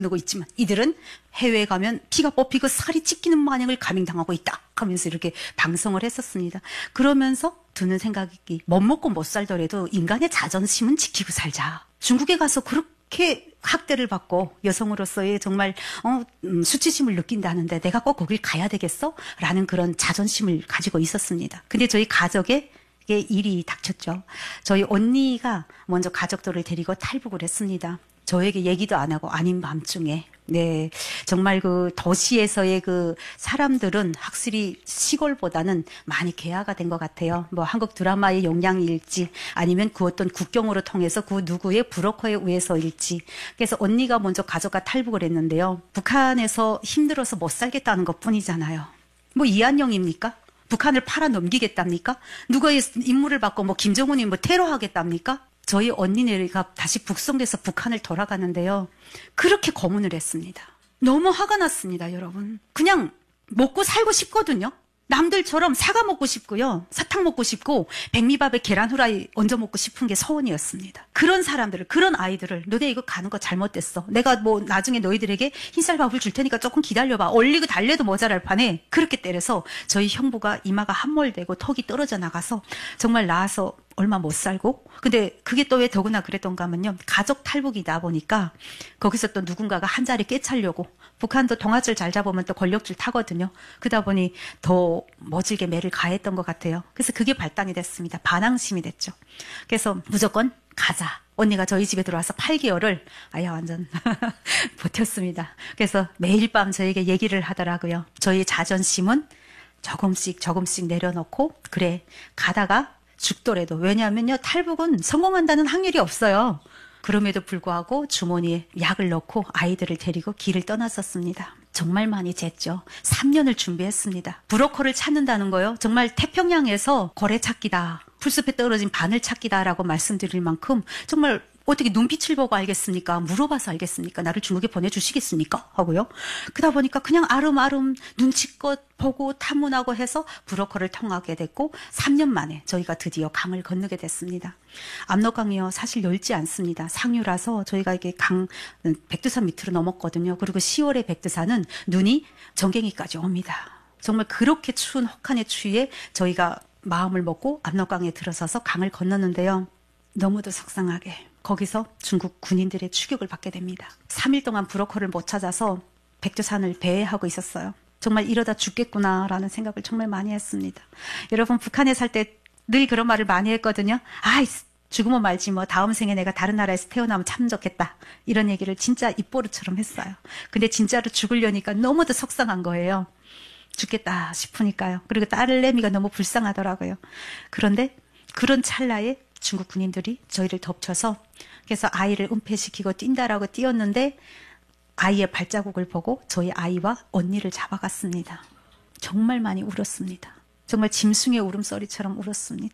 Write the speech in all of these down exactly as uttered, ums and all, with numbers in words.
누고 있지만 이들은 해외에 가면 피가 뽑히고 살이 찢기는 마냥을 감행당하고 있다 하면서 이렇게 방송을 했었습니다. 그러면서 드는 생각이 못 먹고 못 살더라도 인간의 자존심은 지키고 살자. 중국에 가서 그렇게 학대를 받고 여성으로서의 정말 어, 음, 수치심을 느낀다는데 내가 꼭 거길 가야 되겠어? 라는 그런 자존심을 가지고 있었습니다. 근데 저희 가족에 일이 닥쳤죠. 저희 언니가 먼저 가족들을 데리고 탈북을 했습니다. 저에게 얘기도 안 하고 아닌 밤중에. 네. 정말 그 도시에서의 그 사람들은 확실히 시골보다는 많이 개화가 된 것 같아요. 뭐 한국 드라마의 영향일지 아니면 그 어떤 국경으로 통해서 그 누구의 브로커에 의해서일지. 그래서 언니가 먼저 가족과 탈북을 했는데요. 북한에서 힘들어서 못 살겠다는 것 뿐이잖아요. 뭐 이한영입니까? 북한을 팔아 넘기겠답니까? 누구의 임무를 받고 뭐 김정은이 뭐 테러하겠답니까? 저희 언니네가 다시 북송돼서 북한을 돌아가는데요. 그렇게 고문을 했습니다. 너무 화가 났습니다, 여러분. 그냥 먹고 살고 싶거든요. 남들처럼 사과 먹고 싶고요. 사탕 먹고 싶고 백미밥에 계란 후라이 얹어 먹고 싶은 게 소원이었습니다. 그런 사람들을, 그런 아이들을 너네 이거 가는 거 잘못됐어. 내가 뭐 나중에 너희들에게 흰쌀밥을 줄 테니까 조금 기다려봐. 얼리고 달래도 모자랄 판에 그렇게 때려서 저희 형부가 이마가 함몰되고 턱이 떨어져 나가서 정말 나와서 얼마 못 살고. 근데 그게 또 왜 더구나 그랬던가 하면요. 가족 탈북이다 보니까 거기서 또 누군가가 한 자리 꿰차려고. 북한도 동아줄 잘 잡으면 또 권력줄 타거든요. 그러다 보니 더 머질게 매를 가했던 것 같아요. 그래서 그게 발단이 됐습니다. 반항심이 됐죠. 그래서 무조건 가자. 언니가 저희 집에 들어와서 팔 개월을 아예 완전 버텼습니다. 그래서 매일 밤 저에게 얘기를 하더라고요. 저희 자존심은 조금씩 조금씩 내려놓고 그래 가다가 죽더라도. 왜냐하면요. 탈북은 성공한다는 확률이 없어요. 그럼에도 불구하고 주머니에 약을 넣고 아이들을 데리고 길을 떠났었습니다. 정말 많이 쟀죠. 삼 년을 준비했습니다. 브로커를 찾는다는 거요. 정말 태평양에서 고래 찾기다. 풀숲에 떨어진 바늘 찾기다라고 말씀드릴 만큼 정말 어떻게 눈빛을 보고 알겠습니까? 물어봐서 알겠습니까? 나를 중국에 보내주시겠습니까? 하고요. 그러다 보니까 그냥 아름아름 눈치껏 보고 탐문하고 해서 브로커를 통하게 됐고 삼 년 만에 저희가 드디어 강을 건너게 됐습니다. 압록강이요. 사실 넓지 않습니다. 상류라서 저희가 이게 강 백두산 밑으로 넘었거든요. 그리고 시월에 백두산은 눈이 정갱이까지 옵니다. 정말 그렇게 추운 혹한의 추위에 저희가 마음을 먹고 압록강에 들어서서 강을 건넜는데요. 너무도 속상하게 거기서 중국 군인들의 추격을 받게 됩니다. 삼 일 동안 브로커를 못 찾아서 백두산을 배회하고 있었어요. 정말 이러다 죽겠구나라는 생각을 정말 많이 했습니다. 여러분 북한에 살 때 늘 그런 말을 많이 했거든요. 아이 죽으면 말지 뭐 다음 생에 내가 다른 나라에서 태어나면 참 좋겠다. 이런 얘기를 진짜 입버릇처럼 했어요. 근데 진짜로 죽으려니까 너무도 속상한 거예요. 죽겠다 싶으니까요. 그리고 딸내미가 너무 불쌍하더라고요. 그런데 그런 찰나에 중국 군인들이 저희를 덮쳐서 그래서 아이를 은폐시키고 뛴다라고 뛰었는데 아이의 발자국을 보고 저희 아이와 언니를 잡아갔습니다. 정말 많이 울었습니다. 정말 짐승의 울음소리처럼 울었습니다.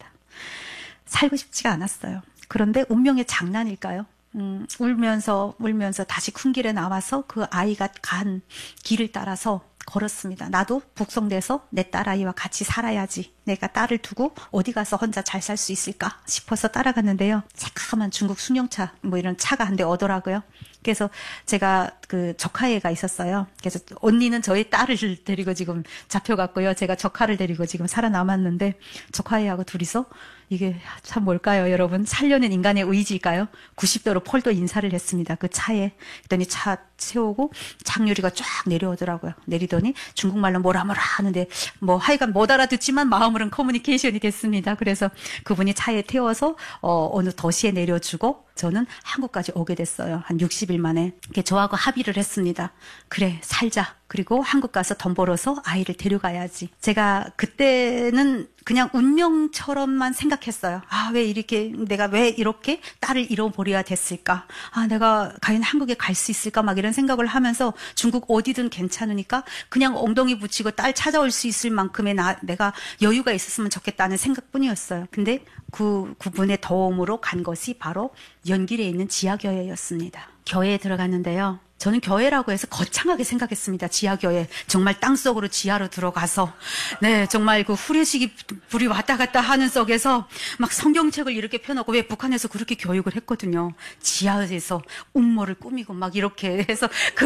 살고 싶지가 않았어요. 그런데 운명의 장난일까요? 음, 울면서 울면서 다시 큰 길에 나와서 그 아이가 간 길을 따라서 걸었습니다. 나도 북송돼서 내 딸아이와 같이 살아야지. 내가 딸을 두고 어디 가서 혼자 잘 살 수 있을까 싶어서 따라갔는데요. 새카만 중국 승용차 뭐 이런 차가 한 대 오더라고요. 그래서 제가 그 조카애가 있었어요. 그래서 언니는 저희 딸을 데리고 지금 잡혀갔고요. 제가 조카를 데리고 지금 살아남았는데 조카애하고 둘이서 이게 참 뭘까요, 여러분? 살려는 인간의 의지일까요? 구십 도로 폴도 인사를 했습니다. 그 차에. 그랬더니 차 세우고 장유리가 쫙 내려오더라고요. 내리더니 중국말로 뭐라 뭐라 하는데 뭐 하여간 못 알아듣지만 마음으로는 커뮤니케이션이 됐습니다. 그래서 그분이 차에 태워서 어, 어느 도시에 내려주고 저는 한국까지 오게 됐어요. 한 육십 일 만에. 저하고 합의를 했습니다. 그래, 살자. 그리고 한국 가서 돈 벌어서 아이를 데려가야지. 제가 그때는 그냥 운명처럼만 생각했어요. 아, 왜 이렇게, 내가 왜 이렇게 딸을 잃어버려야 됐을까? 아, 내가 과연 한국에 갈 수 있을까? 막 이런 생각을 하면서 중국 어디든 괜찮으니까 그냥 엉덩이 붙이고 딸 찾아올 수 있을 만큼의 나, 내가 여유가 있었으면 좋겠다는 생각뿐이었어요. 근데 그, 그분의 도움으로 간 것이 바로 연길에 있는 지하교회였습니다. 교회에 들어갔는데요. 저는 교회라고 해서 거창하게 생각했습니다. 지하교회. 정말 땅속으로 지하로 들어가서, 네, 정말 그 후레시기 불이 왔다 갔다 하는 속에서 막 성경책을 이렇게 펴놓고, 왜 북한에서 그렇게 교육을 했거든요. 지하에서 음모를 꾸미고 막 이렇게 해서 그